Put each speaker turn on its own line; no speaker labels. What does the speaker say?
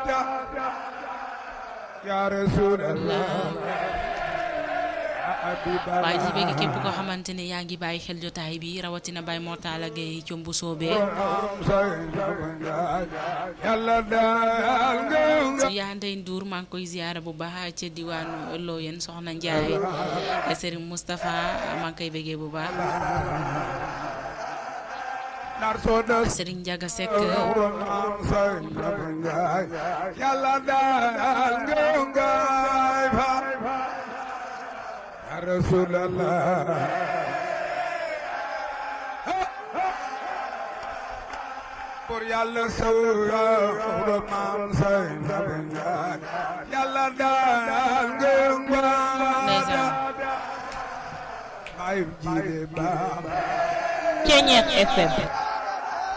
ya Rasulallah
waaye di bëgg képp koo xamante ne yaa ngi bàyyi xel jotaay bi rawatina Baye Mortala Gueye Combu Soobee su yaa Ndey Ndour maa ngi koy ziyaara bu baax ca diwaanu Loyen Soxna Njaay Serigne Moustapha maa ngi koy bëggee bu baax Serigne Ndiaga Seck
ya Rasulallah pour Yàlla sawra maam say Yàlla daal
ndeysaan
ay jiide ba
Ceñeex FM